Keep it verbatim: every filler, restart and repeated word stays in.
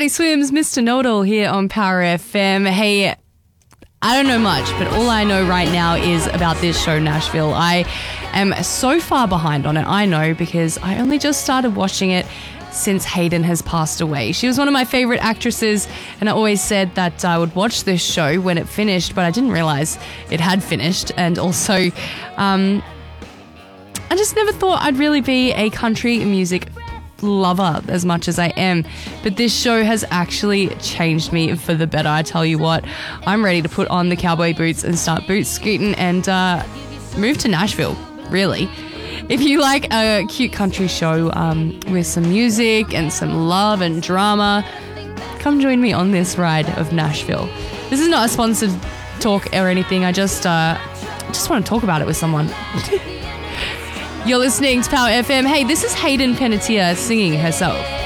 Swims, Mister Know-It-All here on Power F M. Hey, I don't know much, but all I know right now is about this show, Nashville. I am so far behind on it, I know, because I only just started watching it since Hayden has passed away. She was one of my favourite actresses, and I always said that I would watch this show when it finished, but I didn't realise it had finished. And also, um, I just never thought I'd really be a country music lover as much as I am, but this show has actually changed me for the better. I tell you what, I'm ready to put on the cowboy boots and start boot scooting and uh, move to Nashville, really. If you like a cute country show um, with some music and some love and drama, come join me on this ride of Nashville. This is not a sponsored talk or anything. I just uh, just want to talk about it with someone. You're listening to Power F M. Hey, this is Hayden Panettiere singing herself.